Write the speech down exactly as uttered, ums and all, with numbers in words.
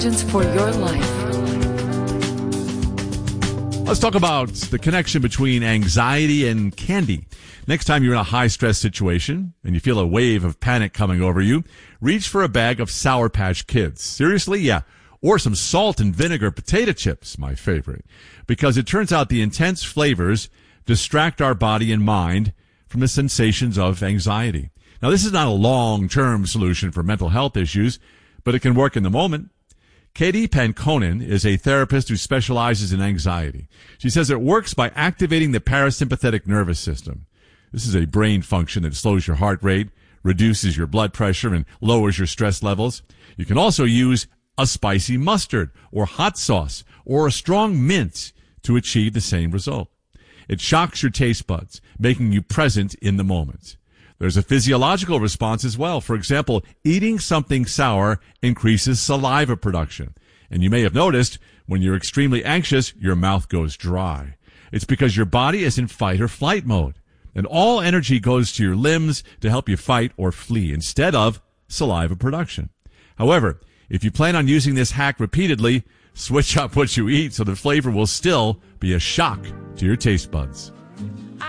For your life. Let's talk about the connection between anxiety and candy. Next time you're in a high-stress situation and you feel a wave of panic coming over you, reach for a bag of Sour Patch Kids. Seriously? Yeah. Or some salt and vinegar potato chips, my favorite. Because it turns out the intense flavors distract our body and mind from the sensations of anxiety. Now, this is not a long-term solution for mental health issues, but it can work in the moment. Katie Pankonen is a therapist who specializes in anxiety. She says it works by activating the parasympathetic nervous system. This is a brain function that slows your heart rate, reduces your blood pressure, and lowers your stress levels. You can also use a spicy mustard or hot sauce or a strong mint to achieve the same result. It shocks your taste buds, making you present in the moment. There's a physiological response as well. For example, eating something sour increases saliva production. And you may have noticed when you're extremely anxious, your mouth goes dry. It's because your body is in fight or flight mode. And all energy goes to your limbs to help you fight or flee instead of saliva production. However, if you plan on using this hack repeatedly, switch up what you eat so the flavor will still be a shock to your taste buds.